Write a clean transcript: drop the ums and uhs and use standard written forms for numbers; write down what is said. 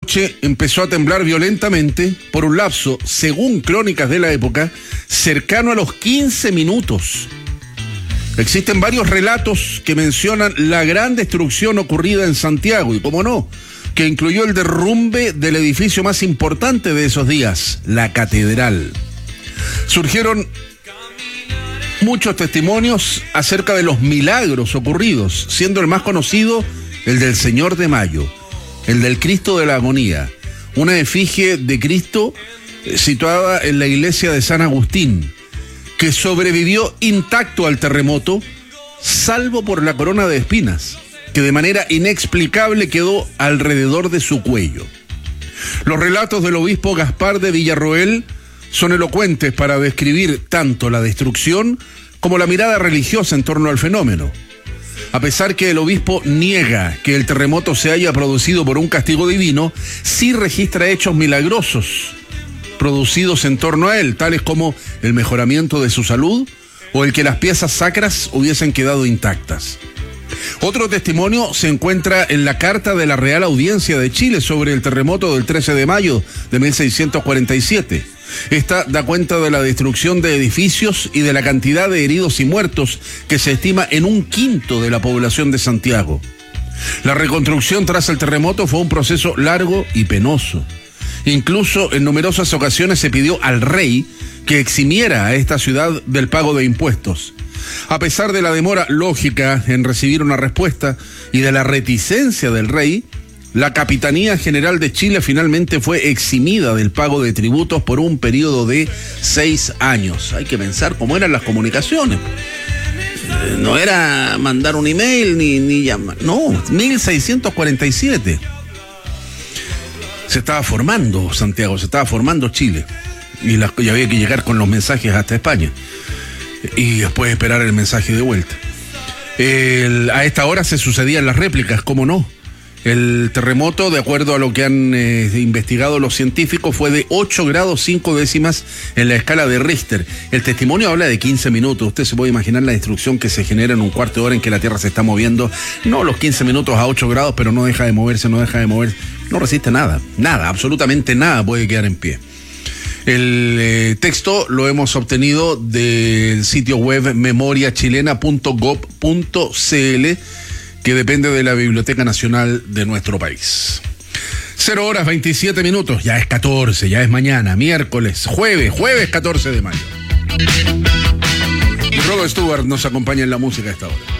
noche empezó a temblar violentamente por un lapso, según crónicas de la época, cercano a los 15 minutos. Existen varios relatos que mencionan la gran destrucción ocurrida en Santiago y, cómo no, que incluyó el derrumbe del edificio más importante de esos días, la catedral. Surgieron muchos testimonios acerca de los milagros ocurridos, siendo el más conocido el del Señor de Mayo, el del Cristo de la Agonía, una efigie de Cristo situada en la iglesia de San Agustín, que sobrevivió intacto al terremoto, salvo por la corona de espinas, que de manera inexplicable quedó alrededor de su cuello. Los relatos del obispo Gaspar de Villarroel son elocuentes para describir tanto la destrucción como la mirada religiosa en torno al fenómeno. A pesar que el obispo niega que el terremoto se haya producido por un castigo divino, sí registra hechos milagrosos producidos en torno a él, tales como el mejoramiento de su salud o el que las piezas sacras hubiesen quedado intactas. Otro testimonio se encuentra en la carta de la Real Audiencia de Chile sobre el terremoto del 13 de mayo de 1647. Esta da cuenta de la destrucción de edificios y de la cantidad de heridos y muertos que se estima en 1/5 de la población de Santiago. La reconstrucción tras el terremoto fue un proceso largo y penoso. Incluso en numerosas ocasiones se pidió al rey que eximiera a esta ciudad del pago de impuestos. A pesar de la demora lógica en recibir una respuesta y de la reticencia del rey, la Capitanía General de Chile finalmente fue eximida del pago de tributos por un periodo de 6 años. Hay que pensar cómo eran las comunicaciones. No era mandar un email ni llamar. No, 1647. Se estaba formando Santiago, se estaba formando Chile. Y había que llegar con los mensajes hasta España. Y después esperar el mensaje de vuelta. A esta hora se sucedían las réplicas, ¿cómo no? El terremoto, de acuerdo a lo que han investigado los científicos, fue de 8 grados 5 décimas en la escala de Richter. El testimonio habla de 15 minutos. Usted se puede imaginar la destrucción que se genera en un cuarto de hora en que la Tierra se está moviendo. No los 15 minutos a 8 grados, pero no deja de moverse. No resiste nada, absolutamente nada puede quedar en pie. El texto lo hemos obtenido del sitio web memoriachilena.gov.cl, que depende de la Biblioteca Nacional de nuestro país. 0:27, ya es 14, ya es mañana, miércoles, jueves 14 de mayo. Y Rod Stewart nos acompaña en la música a esta hora.